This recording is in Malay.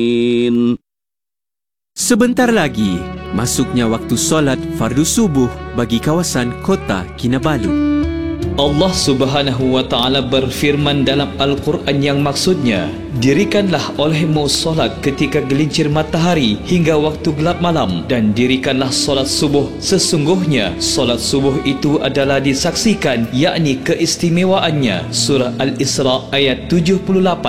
Sebentar lagi, masuknya waktu solat fardu subuh bagi kawasan kota Kinabalu. Allah Subhanahu wa taala berfirman dalam Al-Quran yang maksudnya, dirikanlah olehmu solat ketika gelincir matahari hingga waktu gelap malam, dan dirikanlah solat subuh. Sesungguhnya solat subuh itu adalah disaksikan, yakni keistimewaannya. Surah Al-Isra ayat 78.